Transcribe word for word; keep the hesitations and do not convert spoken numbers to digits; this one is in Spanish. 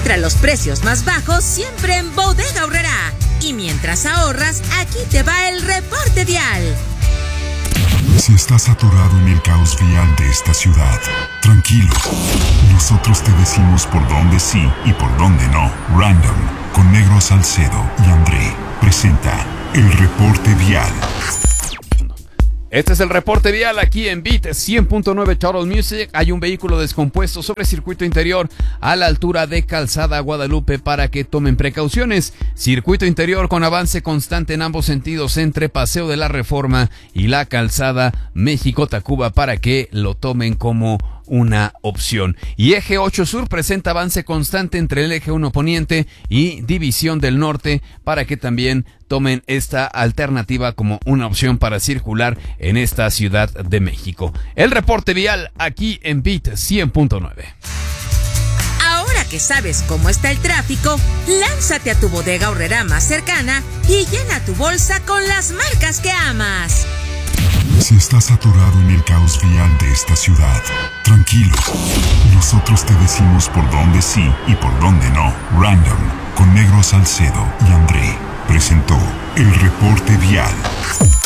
Encuentra los precios más bajos siempre en Bodega Aurrerá. Y mientras ahorras, aquí te va el reporte vial. Si estás atorado en el caos vial de esta ciudad, tranquilo. Nosotros te decimos por dónde sí y por dónde no. Random, con Negro Salcedo y André, presenta el reporte vial. Este es el reporte vial aquí en Beat cien punto nueve Total Music. Hay un vehículo descompuesto sobre circuito interior a la altura de Calzada Guadalupe para que tomen precauciones. Circuito interior con avance constante en ambos sentidos entre Paseo de la Reforma y la Calzada México-Tacuba para que lo tomen como una opción. Y Eje ocho Sur presenta avance constante entre el Eje uno Poniente y División del Norte para que también tomen esta alternativa como una opción para circular en esta Ciudad de México. El reporte vial aquí en Beat cien punto nueve. Ahora que sabes cómo está el tráfico, lánzate a tu Bodega Aurrerá más cercana y llena tu bolsa con las marcas que amas. Si estás atorado en el caos vial de esta ciudad, tranquilo. Nosotros te decimos por dónde sí y por dónde no. Random, con Negro Salcedo y André, presentó el reporte vial.